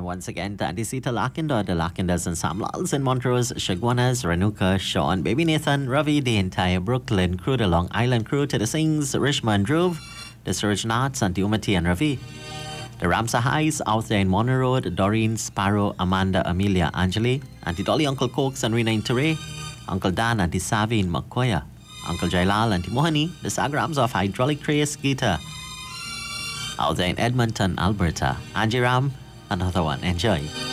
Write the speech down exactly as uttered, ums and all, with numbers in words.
once again to Auntie Sita Lakinder, the Lakinders and Sam Lals in Montrose, Shagwanas, Renuka, Sean, Baby Nathan, Ravi, the entire Brooklyn crew, the Long Island crew, to the Sings, Rishma and Dhruv, the Surge Nats, Auntie Umati and Ravi. The Ramsa Highs out there in Monroe Road, Doreen, Sparrow, Amanda, Amelia, Anjali, Auntie Dolly, Uncle Cokes and Rena in Ture, Uncle Dan, Auntie Savi in Makoya, Uncle Jailal, Auntie Mohani, the Sagrams of Hydraulic Trace Gita. Out there in Edmonton, Alberta, Angie Ram, another one. Enjoy.